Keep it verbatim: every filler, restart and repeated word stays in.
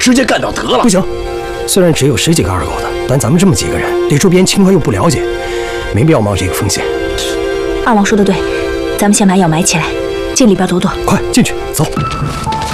直接干掉得了。 不行，虽然只有十几个二狗子，但咱们这么几个人，对周边情况又不了解，没必要冒这个风险。 二王说的对，咱们先把药埋起来，进里边躲躲。 快进去，走。